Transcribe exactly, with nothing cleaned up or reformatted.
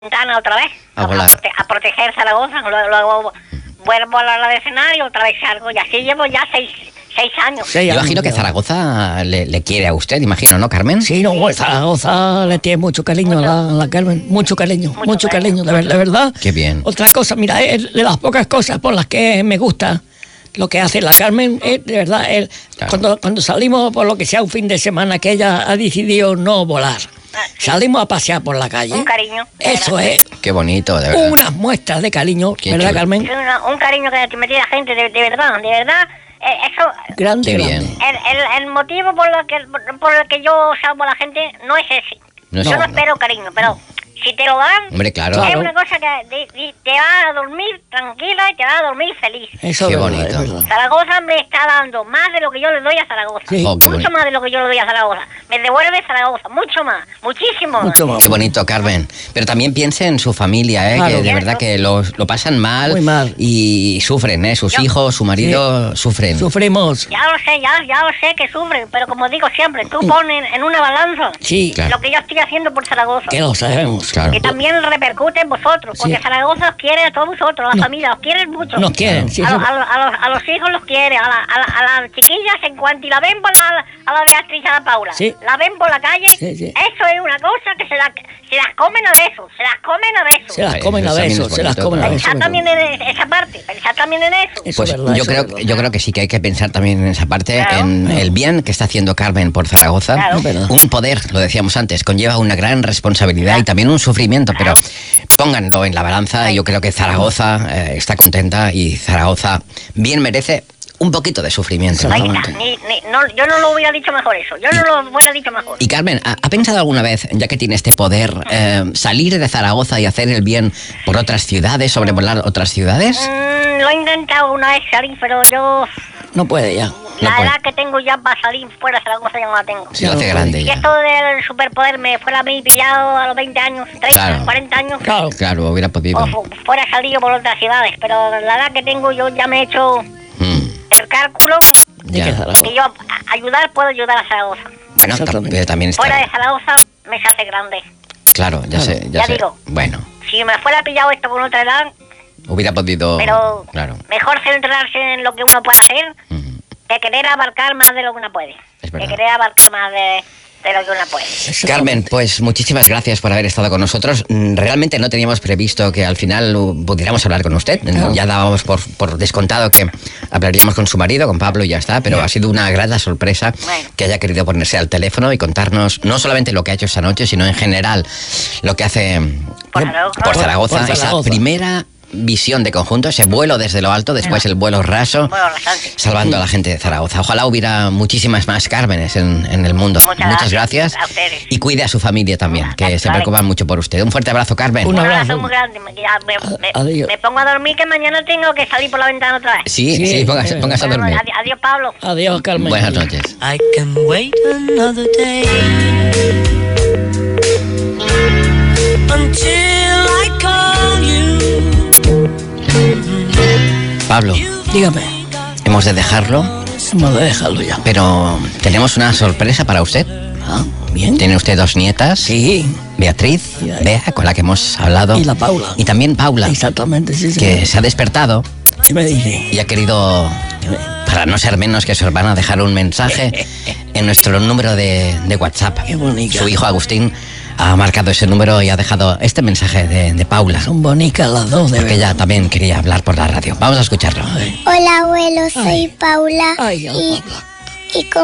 ventana otra vez, a, a, volar. a, prote a proteger Zaragoza, luego, luego vuelvo a la de escenario, otra vez salgo, y así llevo ya seis, seis años. Sí, yo imagino que Zaragoza le, le quiere a usted, imagino, ¿no, Carmen? Sí, no, Zaragoza le tiene mucho cariño a la, a la Carmen, mucho cariño, mucho, mucho cariño, de, de verdad. Qué bien. Otra cosa, mira, es de las pocas cosas por las que me gusta lo que hace la Carmen, es de verdad, el, claro. cuando, cuando salimos por lo que sea un fin de semana que ella ha decidido no volar. Ah, sí. Salimos a pasear por la calle. Un cariño. Eso verdad. es. Qué bonito, de verdad. Unas muestras de cariño, Qué ¿verdad, chulo. Carmen? Es una, un cariño que me tiene la gente, de, de verdad, de verdad. Eh, eso, Grande, Qué grande. bien. el, el, el motivo por lo que por el que yo salvo a la gente no es ese. No es yo no ese, no. espero cariño, pero si te lo dan, Hombre, claro. es Claro. una cosa que de, de, te va a dormir tranquila y te va a dormir feliz. Eso Qué es verdad, bonito. es verdad. Zaragoza me está dando más de lo que yo le doy a Zaragoza. Sí. Oh, qué Mucho bonito. más de lo que yo le doy a Zaragoza. Me devuelve Zaragoza, mucho más, muchísimo más. Mucho más. Qué bonito, Carmen. Pero también piense en su familia, ¿eh? Claro. Que de verdad que lo, lo pasan mal, Muy mal. y sufren, ¿eh? Sus Yo- hijos, su marido, sufren. Sufrimos. Ya lo sé, ya, ya lo sé que sufren, pero como digo siempre, tú pones en una balanza Sí, Claro. lo que yo estoy haciendo por Zaragoza. que lo sabemos. Claro. Que también repercute en vosotros, porque Sí. Zaragoza os quiere a todos vosotros, a la familia, os quieren mucho. Nos quieren, sí, a, sí. los, a, los, a, los, a los hijos los quiere, a, la, a, la, a las chiquillas en cuanto y la ven por la, a la Beatriz, a la Paula, Sí. la ven por la calle, Sí, sí. eso es una cosa que se, la, se las comen a besos, se las comen a besos. Se las comen a Eso también besos, es se las bonito, comen a claro. besos. Pensad también en esa parte, pensad también en eso. Eso Pues es verdad, yo eso creo, es verdad. yo creo que sí que hay que pensar también en esa parte, Claro. en el bien que está haciendo Carmen por Zaragoza. Claro. Es verdad. Un poder, lo decíamos antes, conlleva una gran responsabilidad y también un sufrimiento, pero pónganlo en la balanza. Yo creo que Zaragoza eh, está contenta y Zaragoza bien merece un poquito de sufrimiento, ¿no? Ahí está, ni, ni, no, yo no lo hubiera dicho mejor eso, yo no lo hubiera dicho mejor. Y Carmen, ¿ha, ha pensado alguna vez, ya que tiene este poder, eh, salir de Zaragoza y hacer el bien por otras ciudades, sobrevolar otras ciudades? Mm, lo he intentado una vez salir, pero yo, No puede ya. la puede. edad que tengo ya para salir fuera de Zaragoza ya no la tengo. Se lo hace no grande Y ya. esto del superpoder me fuera a mí pillado a los veinte años, treinta, Claro. cuarenta años, Claro. Claro, hubiera podido. o fu- fuera salido por otras ciudades, pero la edad que tengo yo ya me he hecho Mm, el cálculo ¿De ya. qué Zaragoza? que yo a- ayudar puedo ayudar a Zaragoza. Bueno, ta- Exactamente. pero también está. Fuera de Zaragoza me se hace grande. Claro, ya Claro. sé, ya, Ya sé. digo. Bueno, Si me fuera pillado esto con otra edad, hubiera podido. pero Claro. mejor centrarse en lo que uno puede hacer Mm. que querer abarcar más de lo que uno puede. Es Que verdad. querer abarcar más de, de lo que uno puede. Carmen, pues muchísimas gracias por haber estado con nosotros. Mm, Realmente no teníamos previsto que al final uh, pudiéramos hablar con usted. Claro. Ya dábamos por, por descontado que hablaríamos con su marido, con Pablo, y ya está. Pero ha sido una grata sorpresa Bueno. que haya querido ponerse al teléfono y contarnos no solamente lo que ha hecho esta noche, sino en general lo que hace Por Zaragoza. por Zaragoza. Por Esa Zaragoza. primera visión de conjunto, ese vuelo desde lo alto, después el vuelo raso, Bueno, bastante. salvando a la gente de Zaragoza. Ojalá hubiera muchísimas más Cármenes en, en el mundo. Muchas gracias. gracias a ustedes. Y cuide a su familia también, que Vale. se preocupan mucho por usted. Un fuerte abrazo, Carmen. Un Un abrazo abrazo. muy grande. Me, ya me, me- Adiós. me pongo a dormir que mañana tengo que salir por la ventana otra vez. Sí, sí, Sí, póngase, eh, póngase a Bueno, dormir. adi- adiós, Pablo. Adiós, Carmen. Buenas noches. I can wait another day until I call you. Pablo, Dígame, hemos de dejarlo, hemos de dejarlo ya. pero tenemos una sorpresa para usted. Ah, bien. Tiene usted dos nietas, Sí, Beatriz, Y ahí. Bea, con la que hemos hablado. Y la Paula. Y también Paula, exactamente, sí, sí. que se ha despertado ¿Qué me dice? y ha querido, para no ser menos que su hermana, dejar un mensaje en nuestro número de, de WhatsApp. Qué bonita. Su hijo Agustín ha marcado ese número y ha dejado este mensaje de, de Paula, Son bonitas las dos, de porque verdad. ella también quería hablar por la radio. Vamos a escucharlo. Ay, Hola abuelo, soy Ay. Paula Ay, y, Paula. y con